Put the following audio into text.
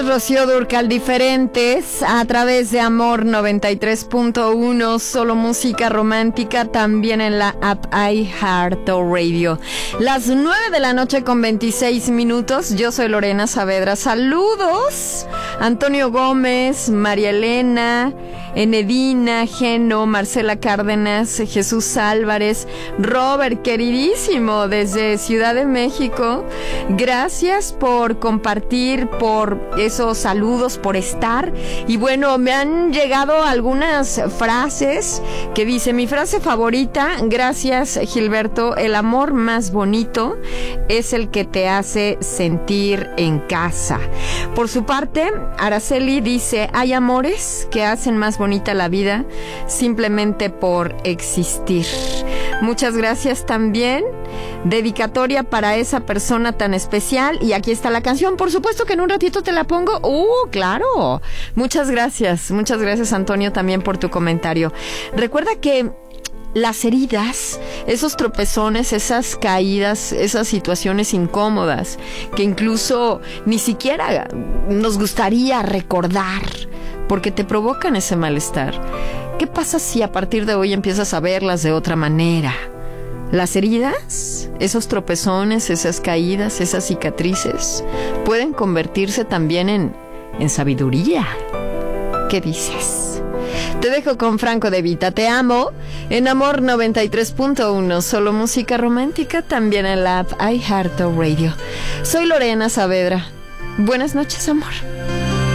Rocío Dúrcal, Diferentes, a través de Amor 93.1, solo música romántica, también en la app iHeartRadio. Las 9 de la noche con 26 minutos, yo soy Lorena Saavedra. Saludos, Antonio Gómez, María Elena, Enedina, Geno, Marcela Cárdenas, Jesús Álvarez, Robert, queridísimo, desde Ciudad de México. Gracias por compartir, por esos saludos, por estar. Y bueno, me han llegado algunas frases que dice: mi frase favorita, gracias Gilberto, el amor más bonito es el que te hace sentir en casa. Por su parte, Araceli dice: hay amores que hacen más bonita la vida simplemente por existir. Muchas gracias también. Dedicatoria para esa persona tan especial. Y aquí está la canción. Por supuesto que en un ratito te la pongo. Claro. Muchas gracias, Antonio, también por tu comentario. Recuerda que las heridas, esos tropezones, esas caídas, esas situaciones incómodas que incluso ni siquiera nos gustaría recordar porque te provocan ese malestar. ¿Qué pasa si a partir de hoy empiezas a verlas de otra manera? Las heridas, esos tropezones, esas caídas, esas cicatrices pueden convertirse también en sabiduría. ¿Qué dices? Te dejo con Franco De Vita, Te amo, en Amor 93.1, solo música romántica, también en la app iHeartRadio. Soy Lorena Saavedra. Buenas noches, amor.